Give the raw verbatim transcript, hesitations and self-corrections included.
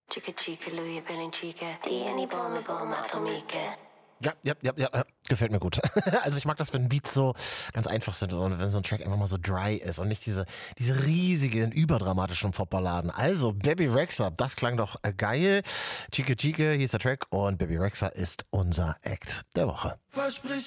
Chica chica, Louis Bellinchica, Tieni Bombe Bombe Atomike. Ja, ja, ja, ja, gefällt mir gut. Also ich mag das, wenn Beats so ganz einfach sind und wenn so ein Track einfach mal so dry ist und nicht diese diese riesigen, überdramatischen Popballaden. Also Bebe Rexha, das klang doch geil. Chica Chica, hier ist der Track und Bebe Rexha ist unser Act der Woche. Versprich